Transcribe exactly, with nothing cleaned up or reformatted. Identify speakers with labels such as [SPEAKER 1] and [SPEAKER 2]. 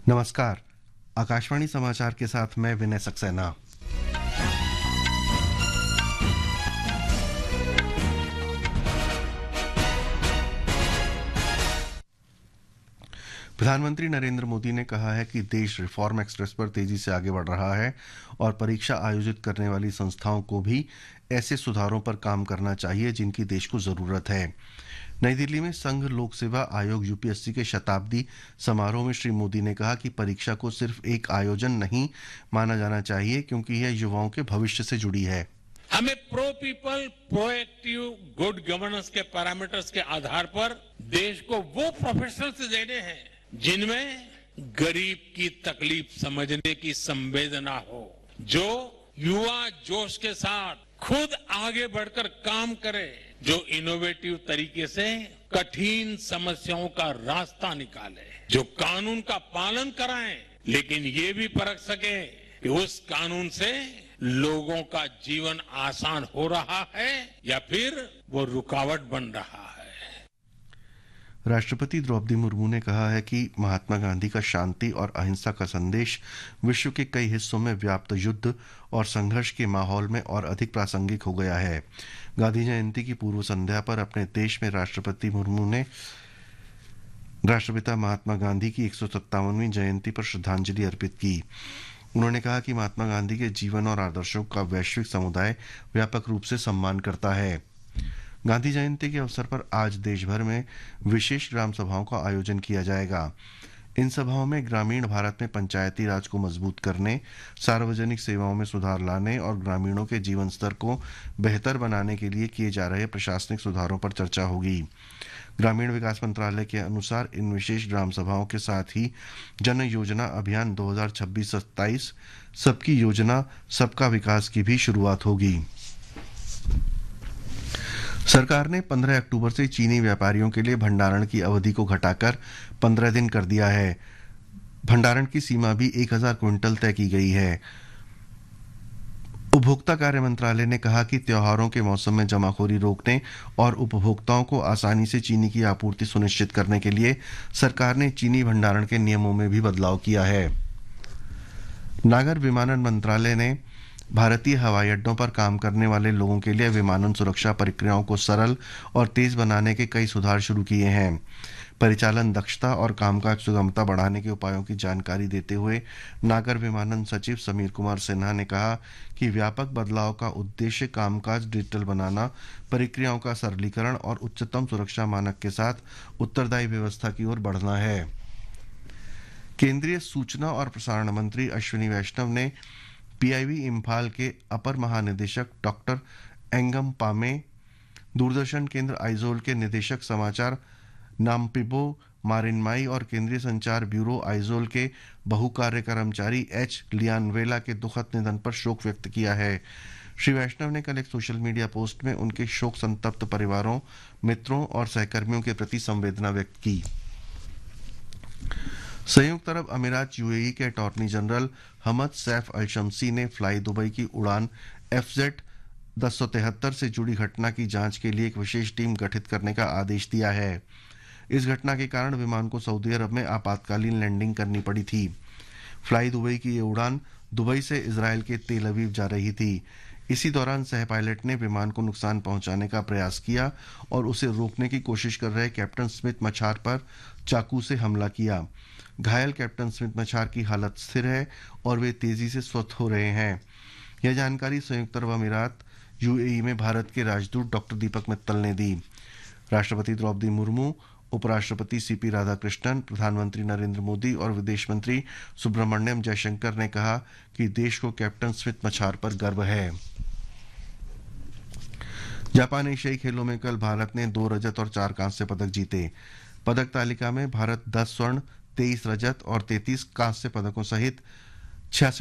[SPEAKER 1] नमस्कार। आकाशवाणी समाचार के साथ मैं विनय सक्सेना। प्रधानमंत्री नरेंद्र मोदी ने कहा है कि देश रिफॉर्म एक्सप्रेस पर तेजी से आगे बढ़ रहा है और परीक्षा आयोजित करने वाली संस्थाओं को भी ऐसे सुधारों पर काम करना चाहिए जिनकी देश को जरूरत है। नई दिल्ली में संघ लोक सेवा आयोग यूपीएससी के शताब्दी समारोह में श्री मोदी ने कहा कि परीक्षा को सिर्फ एक आयोजन नहीं माना जाना चाहिए, क्योंकि यह युवाओं के भविष्य से जुड़ी है।
[SPEAKER 2] हमें pro people proactive good governance के पैरामीटर्स के आधार पर देश को वो प्रोफेशनल्स देने हैं जिनमें गरीब की तकलीफ समझने की संवेदना हो, जो युवा जोश के साथ खुद आगे बढ़कर काम करे, जो इनोवेटिव तरीके से कठिन समस्याओं का रास्ता निकाले, जो कानून का पालन कराएं लेकिन ये भी परख सके कि उस कानून से लोगों का जीवन आसान हो रहा है या फिर वो रुकावट बन रहा है।
[SPEAKER 1] राष्ट्रपति द्रौपदी मुर्मू ने कहा है कि महात्मा गांधी का शांति और अहिंसा का संदेश विश्व के कई हिस्सों में व्याप्त युद्ध और संघर्ष के माहौल में और अधिक प्रासंगिक हो गया है। गांधी जयंती की पूर्व संध्या पर अपने देश में राष्ट्रपति मुर्मू ने राष्ट्रपिता महात्मा गांधी की एक सौ सत्तावनवीं जयंती पर श्रद्धांजलि अर्पित की। उन्होंने कहा कि महात्मा गांधी के जीवन और आदर्शों का वैश्विक समुदाय व्यापक रूप से सम्मान करता है। गांधी जयंती के अवसर पर आज देश भर में विशेष ग्राम सभाओं का आयोजन किया जाएगा। इन सभाओं में ग्रामीण भारत में पंचायती राज को मजबूत करने, सार्वजनिक सेवाओं में सुधार लाने और ग्रामीणों के जीवन स्तर को बेहतर बनाने के लिए किए जा रहे प्रशासनिक सुधारों पर चर्चा होगी। ग्रामीण विकास मंत्रालय के अनुसार इन विशेष ग्राम सभाओं के साथ ही जन योजना अभियान दो हज़ार छब्बीस सत्ताईस सबकी योजना सबका विकास की भी शुरुआत होगी। सरकार ने पंद्रह अक्टूबर से चीनी व्यापारियों के लिए भंडारण की अवधि को घटाकर पंद्रह दिन कर दिया है। भंडारण की सीमा भी एक हज़ार क्विंटल तय की गई है। उपभोक्ता कार्य मंत्रालय ने कहा कि त्योहारों के मौसम में जमाखोरी रोकने और उपभोक्ताओं को आसानी से चीनी की आपूर्ति सुनिश्चित करने के लिए सरकार ने चीनी भंडारण के नियमों में भी बदलाव किया है। नागर विमानन मंत्रालय ने भारतीय हवाई अड्डों पर काम करने वाले लोगों के लिए विमानन सुरक्षा प्रक्रियाओं को सरल और तेज बनाने के कई सुधार शुरू किए हैं। परिचालन दक्षता और कामकाज सुगमता बढ़ाने के उपायों की जानकारी देते हुए नागर विमानन सचिव समीर कुमार सिन्हा ने कहा कि व्यापक बदलाव का उद्देश्य कामकाज डिजिटल बनाना, प्रक्रियाओं का सरलीकरण और उच्चतम सुरक्षा मानक के साथ उत्तरदायी व्यवस्था की ओर बढ़ना है। केंद्रीय सूचना और प्रसारण मंत्री अश्विनी वैष्णव ने पीआईबी इम्फाल के अपर महानिदेशक डॉक्टर एंगम पामे, दूरदर्शन केंद्र आइजोल के निदेशक समाचार नामपिबो मारिनमाई और केंद्रीय संचार ब्यूरो आइजोल के बहुकार्य कर्मचारी एच लियानवेला के दुखद निधन पर शोक व्यक्त किया है। श्री वैष्णव ने कल एक सोशल मीडिया पोस्ट में उनके शोक संतप्त परिवारों, मित्रों और सहकर्मियों के प्रति संवेदना व्यक्त की। संयुक्त अरब अमीरात यूएई के अटॉर्नी जनरल हमद सैफ अल शम्सी ने फ्लाई दुबई की उड़ान एफजेड दस सौ तिहत्तर से जुड़ी घटना की जांच के लिए एक विशेष टीम गठित करने का आदेश दिया है। इस घटना के कारण विमान को सऊदी अरब में आपातकालीन लैंडिंग करनी पड़ी थी। फ्लाई दुबई की ये उड़ान दुबई से इजराइल के तेल अवीव जा रही थी। इसी दौरान सह पायलट ने विमान को नुकसान पहुंचाने का प्रयास किया और उसे रोकने की कोशिश कर रहे कैप्टन स्मिथ मछार पर चाकू से हमला किया। घायल कैप्टन स्मिथ मछार की हालत स्थिर है और वे तेजी से स्वस्थ हो रहे हैं। यह जानकारी संयुक्त अरब अमीरात यूएई में भारत के राजदूत डॉक्टर दीपक मित्तल ने दी। राष्ट्रपति द्रौपदी मुर्मू, उपराष्ट्रपति सीपी राधाकृष्णन, प्रधानमंत्री नरेंद्र मोदी और विदेश मंत्री सुब्रमण्यम जयशंकर ने कहा कि देश को कैप्टन स्मिथ मछार पर गर्व है। जापान एशियाई खेलों में कल भारत ने दो रजत और चार कांस्य पदक जीते। पदक तालिका में भारत दस स्वर्ण, तेईस रजत और तैंतीस कांस्य पदकों सहित छियासठ